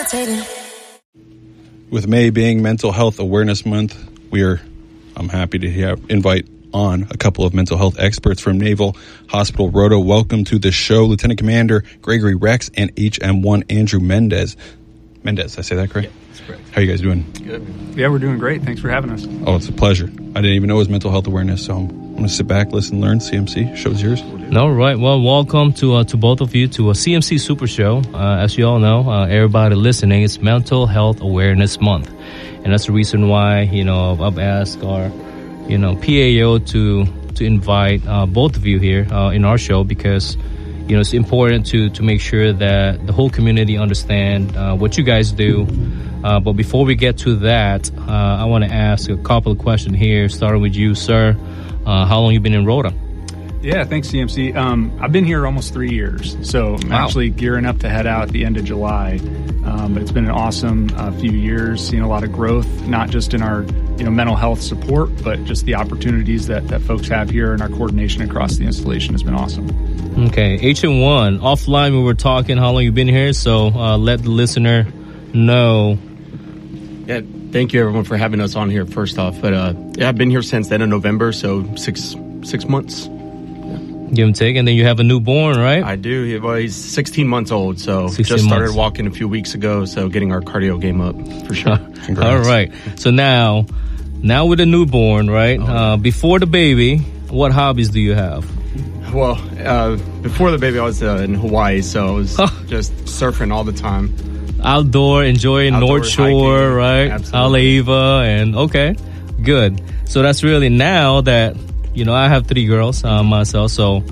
levitating. With May being Mental Health Awareness Month, I'm happy to invite on a couple of mental health experts from Naval Hospital Roto. Welcome to the show, Lieutenant Commander Gregory Rex and HM1 Andrew Mendez. Mendez, I say that correct? Yeah, that's correct. How are you guys doing? Good. Yeah, we're doing great. Thanks for having us. Oh, it's a pleasure. I didn't even know it was mental health awareness, so I'm going to sit back, listen, learn. CMC, show's yours. All right. Well, welcome to both of you to a CMC Super Show. As you all know, everybody listening, it's Mental Health Awareness Month. And that's the reason why, I've asked our, PAO to invite both of you here in our show because, it's important to make sure that the whole community understand what you guys do. But before we get to that, I want to ask a couple of questions here, starting with you, sir. How long you been in Rota? Yeah, thanks, CMC. I've been here almost 3 years, so I'm actually gearing up to head out at the end of July. But it's been an awesome few years, seen a lot of growth, not just in our mental health support, but just the opportunities that folks have here and our coordination across the installation has been awesome. Okay, HM1, offline we were talking how long you've been here, so let the listener know. Yeah, thank you everyone for having us on here first off. But I've been here since the end of November, so six months. Give and take, and then you have a newborn, right? I do. He's 16 months old, so just started walking a few weeks ago, so getting our cardio game up for sure. All right. So now with a newborn, right? Before the baby, what hobbies do you have? Well, before the baby, I was in Hawaii, so I was just surfing all the time. Outdoor, enjoying North Shore, hiking, right? Absolutely. Aleva, and okay, good. So that's really now that, I have 3 girls myself, so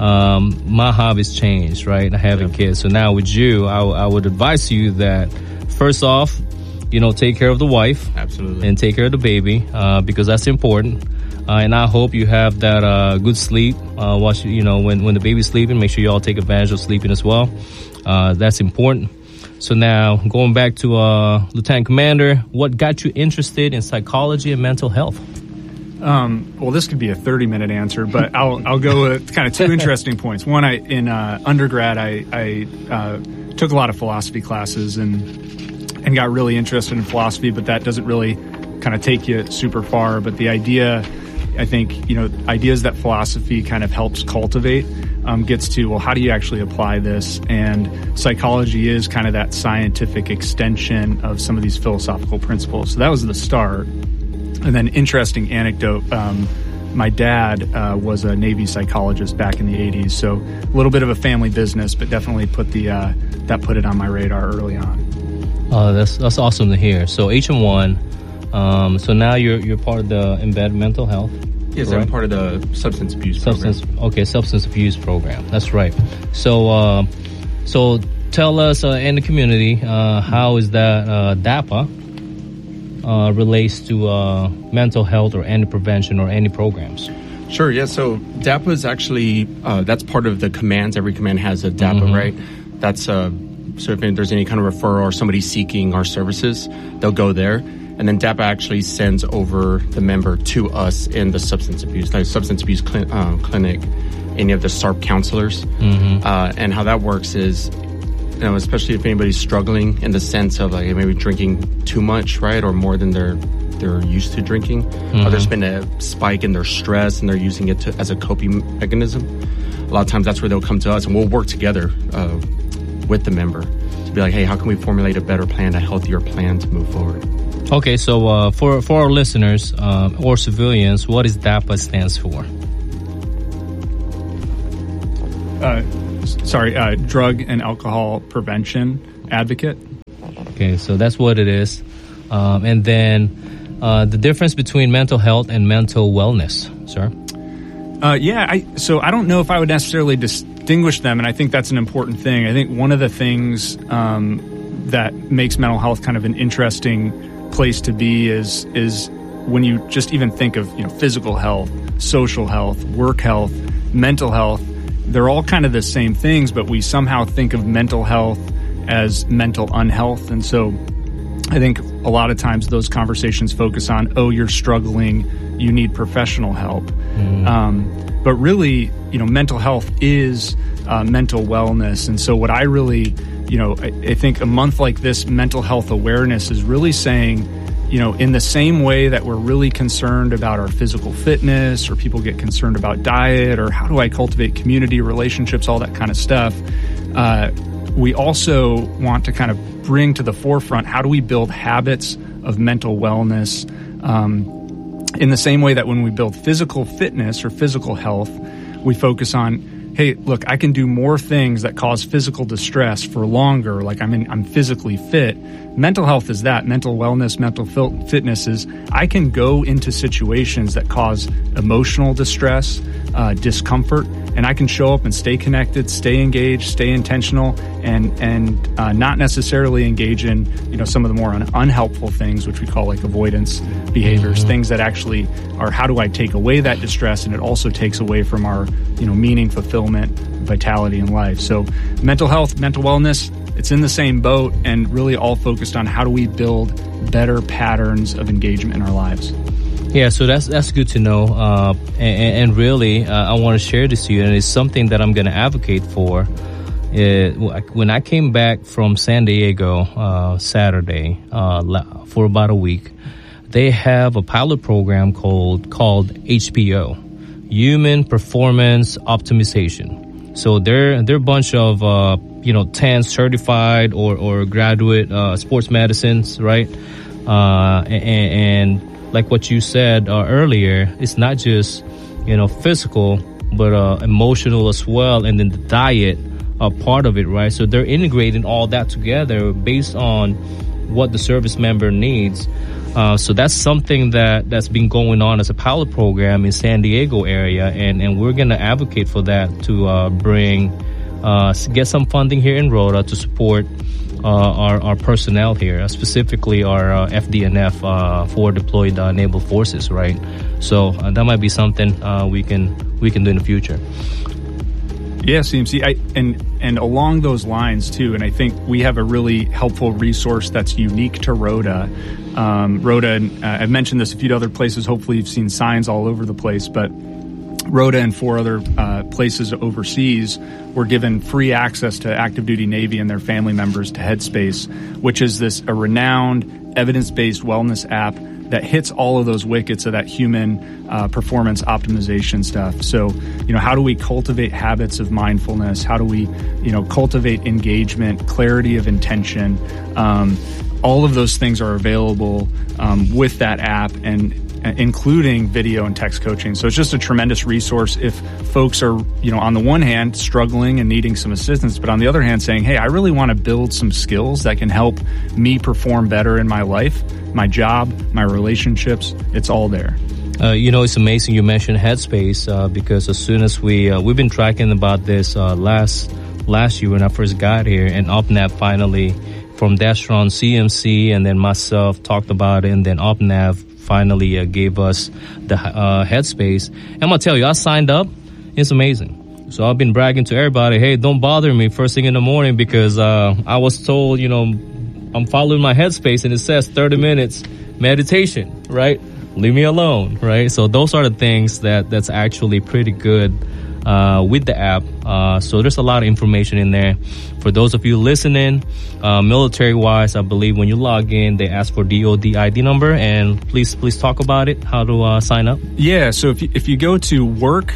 my hobbies changed, right? Having kids. So now with you, I would advise you that first off, take care of the wife. Absolutely. And take care of the baby because that's important. And I hope you have that good sleep. Watch, when the baby's sleeping, make sure you all take advantage of sleeping as well. That's important. So now, going back to Lieutenant Commander, what got you interested in psychology and mental health? Well, this could be a 30-minute answer, but I'll go with kind of 2 interesting points. One, in undergrad, I took a lot of philosophy classes and got really interested in philosophy, but that doesn't really kind of take you super far. But the idea, I think, ideas that philosophy kind of helps cultivate gets to, well, how do you actually apply this? And psychology is kind of that scientific extension of some of these philosophical principles. So that was the start. And then interesting anecdote, my dad was a Navy psychologist back in the 80s. So a little bit of a family business, but definitely put it on my radar early on. That's awesome to hear. So HM1, so now you're part of the Embedded Mental Health. Yes, right? I'm part of the substance abuse program. Substance abuse program. That's right. So tell us in the community, how is that DAPA relates to mental health or any prevention or any programs? Sure, yeah. So DAPA is actually, that's part of the commands. Every command has a DAPA, right? That's, so if there's any kind of referral or somebody seeking our services, they'll go there. And then DAPA actually sends over the member to us in the substance abuse clinic, any of the SARP counselors. And how that works is, especially if anybody's struggling in the sense of like maybe drinking too much, right, or more than they're used to drinking, or there's been a spike in their stress and they're using it as a coping mechanism. A lot of times that's where they'll come to us and we'll work together with the member to be like, hey, how can we formulate a better plan, a healthier plan to move forward? Okay, so for our listeners or civilians, what is DAPA stands for? Drug and Alcohol Prevention Advocate. Okay, so that's what it is. And then the difference between mental health and mental wellness, sir? So I don't know if I would necessarily distinguish them, and I think that's an important thing. I think one of the things that makes mental health kind of an interesting place to be is when you just even think of physical health, social health, work health, mental health. They're all kind of the same things, but we somehow think of mental health as mental unhealth. And so I think a lot of times those conversations focus on, oh, you're struggling, you need professional help. But really, mental health is mental wellness. And so what I really, I think a month like this, mental health awareness is really saying, in the same way that we're really concerned about our physical fitness, or people get concerned about diet, or how do I cultivate community relationships, all that kind of stuff, we also want to kind of bring to the forefront, how do we build habits of mental wellness, in the same way that when we build physical fitness or physical health, we focus on, hey, look, I can do more things that cause physical distress for longer. Like I'm physically fit. Mental health is that. Mental wellness, mental fitness is I can go into situations that cause emotional distress, discomfort, and I can show up and stay connected, stay engaged, stay intentional, and not necessarily engage in some of the more unhelpful things, which we call like avoidance behaviors, things that actually are how do I take away that distress, and it also takes away from our meaning, fulfillment, vitality in life. So mental health, mental wellness, it's in the same boat, and really all focused on how do we build better patterns of engagement in our lives. Yeah, so that's good to know, and really, I want to share this to you, and it's something that I'm going to advocate for. When I came back from San Diego Saturday for about a week, they have a pilot program called HPO, Human Performance Optimization. So they're a bunch of 10 certified or graduate sports medicines, right? And like what you said earlier, it's not just physical, but emotional as well, and then the diet are part of it, right? So they're integrating all that together based on what the service member needs. So that's something that's been going on as a pilot program in San Diego area, and we're going to advocate for that to get some funding here in Rhoda to support our personnel here, specifically our FDNF, Forward Deployed Naval Forces, right? So that might be something we can do in the future. Yeah, CMC, and along those lines too, and I think we have a really helpful resource that's unique to Rhoda. Rhoda, I've mentioned this a few other places. Hopefully, you've seen signs all over the place, but Rhoda and 4 other places overseas were given free access to active duty Navy and their family members to Headspace, which is a renowned evidence-based wellness app that hits all of those wickets of that human performance optimization stuff. So, how do we cultivate habits of mindfulness? How do we, cultivate engagement, clarity of intention? All of those things are available with that app, and including video and text coaching. So it's just a tremendous resource if folks are, on the one hand, struggling and needing some assistance, but on the other hand, saying, hey, I really want to build some skills that can help me perform better in my life, my job, my relationships. It's all there. It's amazing you mentioned Headspace because as soon as we've been tracking about this last year when I first got here, and OpNav finally, from Destron, CMC, and then myself talked about it, and then OpNav finally gave us the Headspace. And I'm going to tell you, I signed up. It's amazing. So I've been bragging to everybody, hey, don't bother me first thing in the morning because I was told, I'm following my Headspace and it says 30 minutes meditation, right? Leave me alone, right? So those are the things that's actually pretty good with the app. So there's a lot of information in there. For those of you listening, military-wise, I believe when you log in, they ask for DOD ID number. And please talk about it, how to sign up. Yeah, so if you go to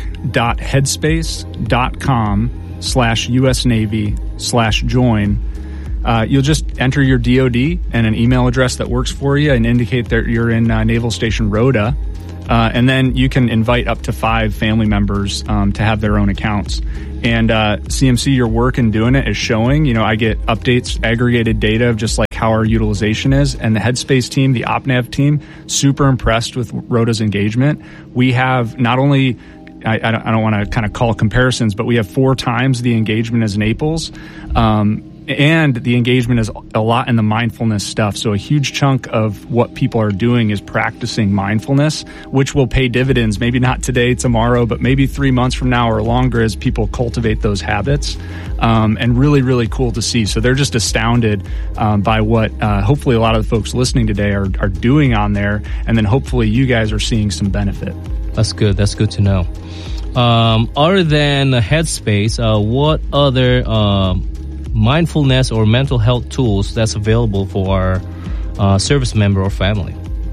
work.headspace.com/US Navy/join, you'll just enter your DOD and an email address that works for you and indicate that you're in Naval Station Rhoda. And then you can invite up to 5 family members to have their own accounts. And CMC, your work in doing it is showing, I get updates, aggregated data of just like how our utilization is. And the Headspace team, the OpNav team, super impressed with Rhoda's engagement. We have not only, I don't want to kind of call comparisons, but we have 4 times the engagement as Naples. And the engagement is a lot in the mindfulness stuff. So a huge chunk of what people are doing is practicing mindfulness, which will pay dividends, maybe not today, tomorrow, but maybe 3 months from now or longer as people cultivate those habits. And really, really cool to see. So they're just astounded by what hopefully a lot of the folks listening today are doing on there. And then hopefully you guys are seeing some benefit. That's good. That's good to know. Other than Headspace, what other mindfulness or mental health tools that's available for our service member or family?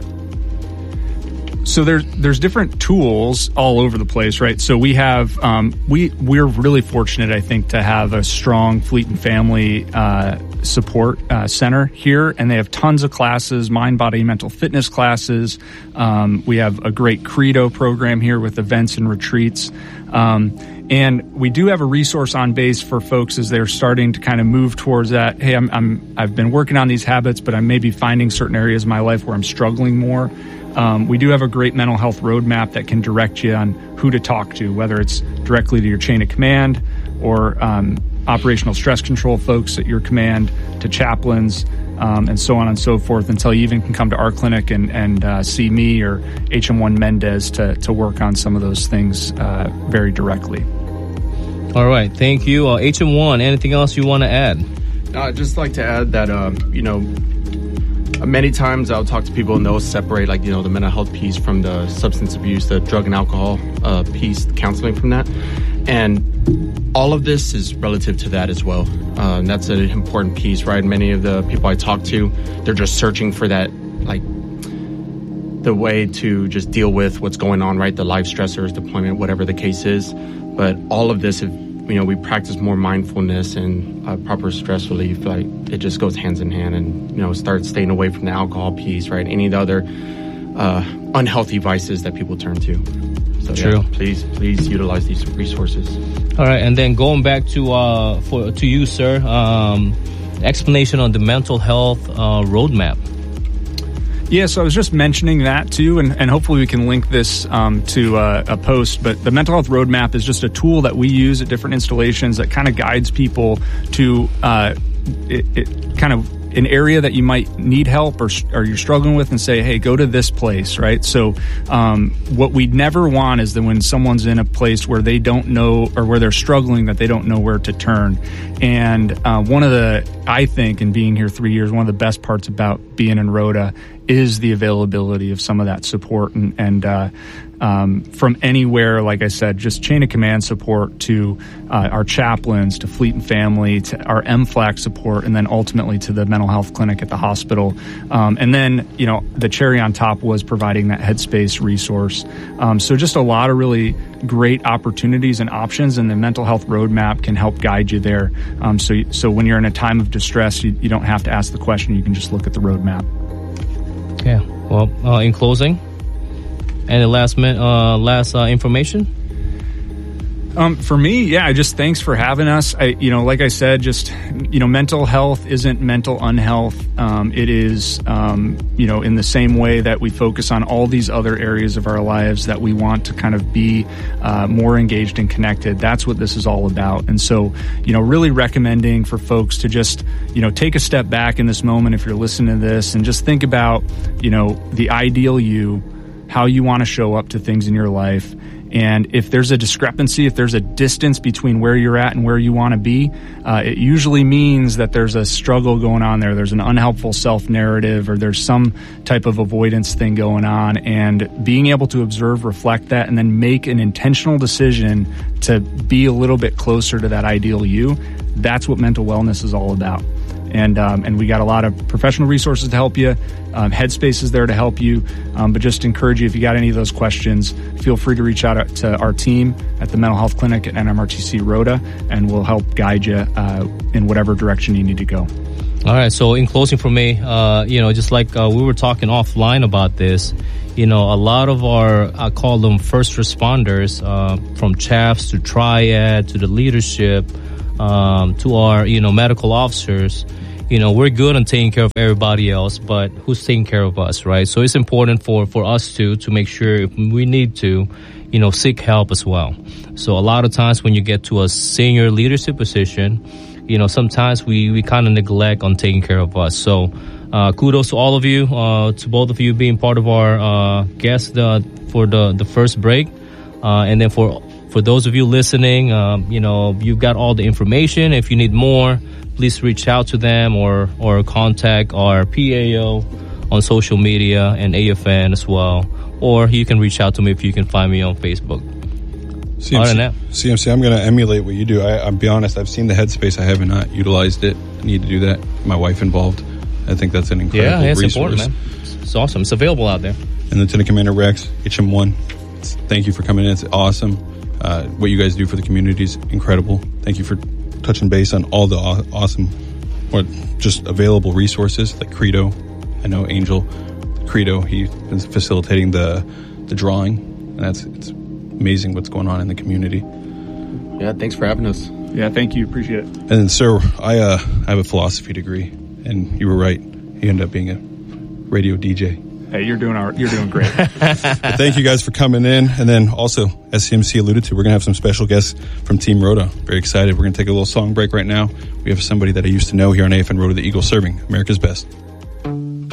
So there's different tools all over the place, right? So we have we're really fortunate, I think, to have a strong Fleet and Family support center here, and they have tons of classes, mind, body, mental fitness classes. We have a great Credo program here with events and retreats. And we do have a resource on base for folks as they're starting to kind of move towards that. Hey, I've been working on these habits, but I may be finding certain areas of my life where I'm struggling more. We do have a great mental health roadmap that can direct you on who to talk to, whether it's directly to your chain of command or operational stress control folks at your command, to chaplains, and so on and so forth, until you even can come to our clinic and see me or HM1 Mendez to work on some of those things very directly. All right. Thank you. HM1, anything else you want to add? I'd just like to add that, many times I'll talk to people and they'll separate, the mental health piece from the substance abuse, the drug and alcohol piece, counseling from that. And all of this is relative to that as well. And that's an important piece, right? Many of the people I talk to, they're just searching for that, the way to just deal with what's going on, right? The life stressors, deployment, whatever the case is. But all of this, if we practice more mindfulness and proper stress relief, it just goes hands in hand, and start staying away from the alcohol piece, right? Any of the other unhealthy vices that people turn to. So True. Yeah, please utilize these resources. All right, and then going back to you, sir, explanation on the mental health roadmap. Yeah, so I was just mentioning that too, and hopefully we can link this to a post. But the mental health roadmap is just a tool that we use at different installations that kind of guides people to kind of an area that you might need help or you're struggling with, and say, hey, go to this place, right? So what we'd never want is that when someone's in a place where they don't know, or where they're struggling, that they don't know where to turn. And one of the, I think, in being here 3 years, one of the best parts about being in Rhoda is the availability of some of that support, and from anywhere, like I said, just chain of command support to our chaplains, to Fleet and Family, to our MFLAC support, and then ultimately to the mental health clinic at the hospital. And then, the cherry on top was providing that Headspace resource. So just a lot of really great opportunities and options, and the mental health roadmap can help guide you there. So when you're in a time of distress, you don't have to ask the question, you can just look at the roadmap. Yeah. Well, in closing, any last information? For me, yeah, just thanks for having us. Like I said, just, mental health isn't mental unhealth. It is, in the same way that we focus on all these other areas of our lives that we want to kind of be more engaged and connected. That's what this is all about. And so, really recommending for folks to just, take a step back in this moment if you're listening to this, and just think about, the ideal you, how you want to show up to things in your life. And if there's a discrepancy, if there's a distance between where you're at and where you want to be, it usually means that there's a struggle going on there. There's an unhelpful self-narrative, or there's some type of avoidance thing going on. And being able to observe, reflect that, and then make an intentional decision to be a little bit closer to that ideal you, that's what mental wellness is all about. And we got a lot of professional resources to help you. Headspace is there to help you. But just encourage you, if you got any of those questions, feel free to reach out to our team at the Mental Health Clinic at NMRTC Rhoda, and we'll help guide you in whatever direction you need to go. All right. So in closing for me, just like we were talking offline about this, a lot of our, I call them first responders, from CHAFs to Triad to the leadership, to our, medical officers, we're good on taking care of everybody else, but who's taking care of us, right? So it's important for us to make sure if we need to, seek help as well. So a lot of times when you get to a senior leadership position, sometimes we kind of neglect on taking care of us. So kudos to all of you, to both of you being part of our guests for the first break. And then for those of you listening, you've got all the information. If you need more, please reach out to them or contact our PAO on social media and AFN as well. Or you can reach out to me if you can find me on Facebook. Other than that, CMC, I'm going to emulate what you do. I'll be honest, I've seen the Headspace. I have not utilized it. I need to do that. My wife involved. I think that's an incredible it's resource. important, man. It's awesome. It's available out there. And Lieutenant Commander Rex, HM1, thank you for coming in. It's awesome. What you guys do for the community is incredible. Thank you for touching base on all the awesome, or just available resources like Credo. I know Angel Credo, he's been facilitating the drawing, and it's amazing what's going on in the community. Yeah, thanks for having us. Yeah, thank you. Appreciate it. And then, sir, I have a philosophy degree, and you were right. You ended up being a radio DJ. Hey, you're doing great. But thank you guys for coming in. And then also, as CMC alluded to, we're going to have some special guests from Team Rota. Very excited. We're going to take a little song break right now. We have somebody that I used to know here on AFN Rota, the Eagle, serving America's Best.